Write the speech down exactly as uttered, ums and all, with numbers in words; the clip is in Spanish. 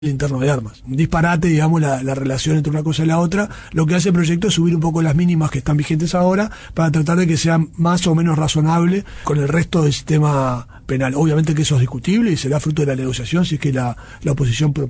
interno de armas. Un disparate, digamos, la, la relación entre una cosa y la otra. Lo que hace el proyecto es subir un poco las mínimas que están vigentes ahora para tratar de que sea más o menos razonable con el resto del sistema penal. Obviamente que eso es discutible y será fruto de la negociación si es que la, la oposición